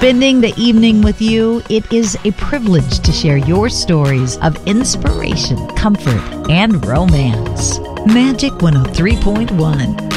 spending the evening with you. It is a privilege to share your stories of inspiration, comfort, and romance. Magic 103.1.